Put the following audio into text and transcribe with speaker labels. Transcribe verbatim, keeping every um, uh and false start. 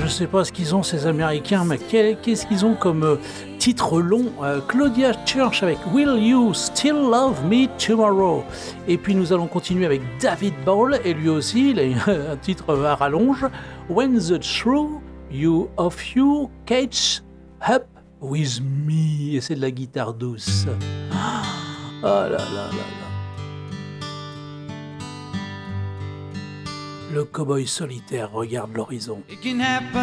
Speaker 1: sais pas ce qu'ils ont ces Américains, mais quel- qu'est-ce qu'ils ont comme euh, titre long. Euh, Claudia Church avec Will You Still Love Me Tomorrow. Et puis nous allons continuer avec David Ball, et lui aussi, il a un titre à rallonge, When the True You of You Catch Up With Me. Et c'est de la guitare douce. Oh là là là là. Le cow-boy solitaire regarde l'horizon.
Speaker 2: It can happen.